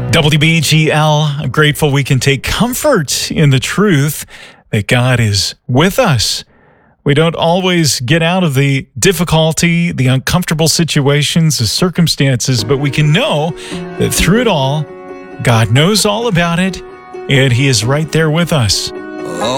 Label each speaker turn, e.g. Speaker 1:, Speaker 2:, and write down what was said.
Speaker 1: WBGL, I'm grateful we can take comfort in the truth that God is with us. We don't always get out of the difficulty, the uncomfortable situations, the circumstances, but we can know that through it all, God knows all about it, and He is right there with us.